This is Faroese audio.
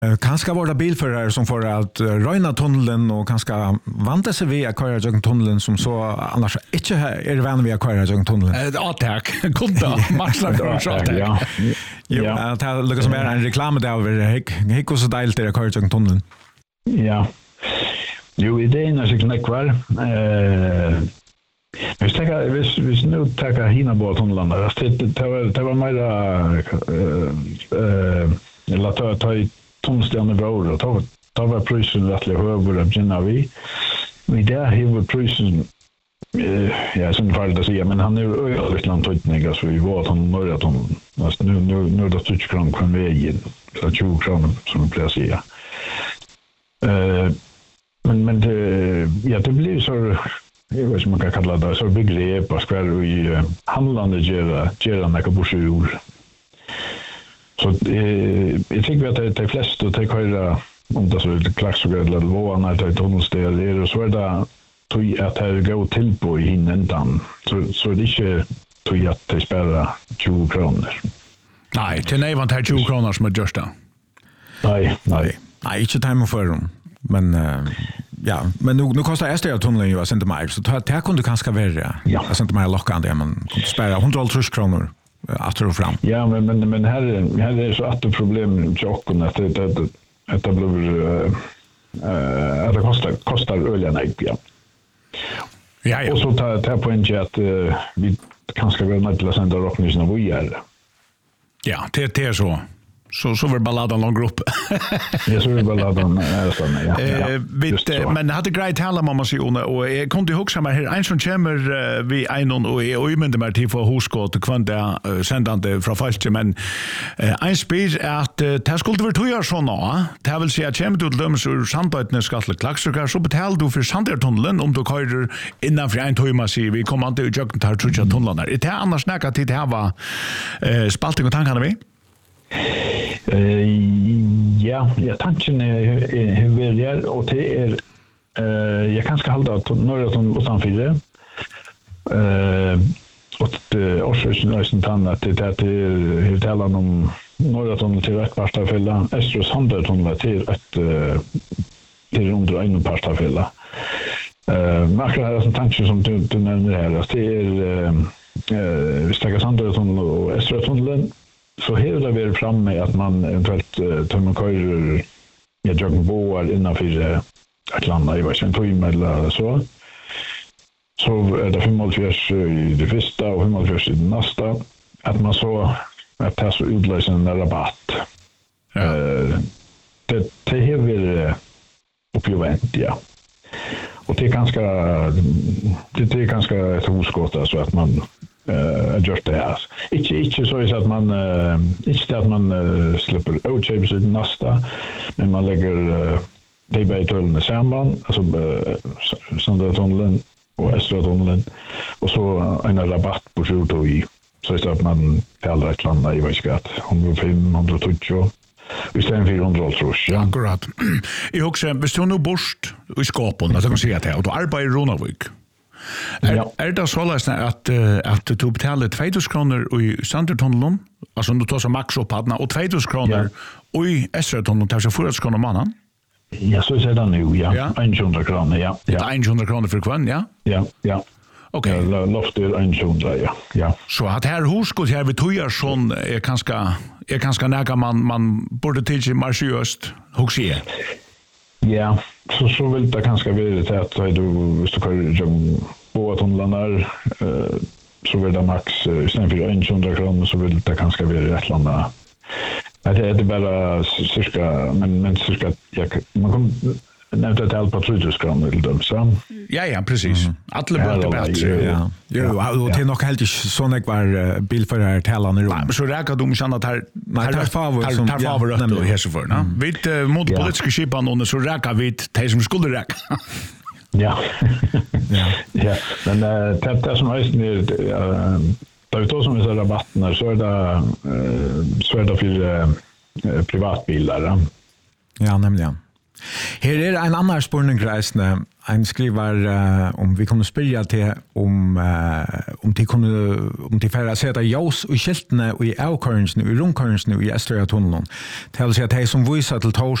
Kanske var det bilförare som får att röjna tunneln och kanske vanta sig vid att köra genom tunneln som så annars inte är vän vid att köra genom tunneln. Attack, kunde maxla då så attack. Ja, att det lukar som är en reklam där över hur så deilt det att köra genom tunneln. Ja. Jo, idén är så knäckvar. Hvis nu tar hina på tunnlarna, det var mera eller ta i tunnstjärnor bror och ta var prisen rättligt högre att gynna vi. Vi där har prisen ja, som fall att säga, men han är ju övrigt landtøytning, så vi var att han börjat om nu det 20 kronor från vägen, så 20 kronor som jag säga. Men det blir så jag vet inte man kan kalla det så begrepp och skär i handlande gera några borsjur. Så jag tycker att de flesta tar köra om det så klax och eller låna till tunnelstäder och så är det tror att det går till på i hinnan så det inte tror att det spärra 20 kronor. Nej, det är inte 20 kronor som är just det. Nej, inte time för dem. Men ja, men nu kostar Estra-tunneln ju att mer så det kunde kanske vara att inte mer lockande man kunde spara 130 kronor efter och fram. Ja, men här är så att problem med chocken att det blir att det kostar öljan ja. Ja. Och så tar på en att vi kanske går med till att sända rocknysen av vi Ja, det är så. Så var balladen lång grupp. Ja, så var balladen ja. Men hade grejt hela mamma sig och jag kunde huxa mig här en som kommer vi en och ömende mig till för huskott kvant där sändande från Falke men en spel att det skulle vara 2 år såna. Det vill säga kommer du döms ur Sandbøytene skattle klaxer så betalar du för Sandertunneln om du kör innanför en timme så vi kommer inte ut jag tar tror jag tunnlarna. Det är annars snacka till det här var spalting och tankarna vi. Ja, tanken är hur väljer och det är jag kanske hålla att norrut och samfyra och det årsösen tann att det är hur talar om norrut till rätt pastafälla Estros Sandertunneln till ett till under en pastafälla makro här som tanken som du nämner här att det är vi snackar Sandertunneln och Estrotunneln så hela det väl fram med att man eventuellt tar man körer jag boar innanför att landa i varsin timme eller så är det 45 i det första och 45 i det nästa att man så att det så utlöser en rabatt det är väl uppgivent ja och det är ganska ett hoskott så att man just det här. Inte så att man inte att man slipper outshapes i nästa men man lägger det bättre tunneln samman alltså Sandertunneln och Estrotunneln och så en rabatt på 20 i så att man hellre ett landa i varskatt 105-120 istället för 400 tror jag. Akkurat. Jag också visst nu borst i skapen att man ser att och du arbetar i Ronavik. Är det så att du betalar 2000 kronor i Sandertunneln alltså du tar så max upp hadna och 2000 kronor i Estrotunneln tar så 400 kronor mannen? Ja, så är det nu, ja. 100 kronor, ja. Det är 100 kronor för kvann, ja? Ja. Okej. Loftet 100, ja. Så att här huskot här vid Tojarsson är ganska nära man borde till marsjöst huxie. Ja, så vill det kanske vara det att du kör på tunnlarna så vill det max istället för 100 kronor så vill det kanske vara ett landa. Det är bara cirka men cirka man kommer nämnt att allt på 3000 kronor till dem så. Ja, precis. Alla bättre. Ja. Jo, och det är nog helt sån var bilförare talarna rum. Men så räcker de inte annat här tar favorit och här så för, va? Vi mot politiska skipan och så räcker vi det som skulle räcka. Ja. Men det som är då vi tar som är rabatterna så är det för privatbilar. Ja, nämligen. Her en annan spurningsreisende. En skriver om vi kunne spyrja til om de færre seta ljós og skiltene og i avkørensene og i rundkørensene og i Østerøya-tunnelen. Det vil si at de som viser til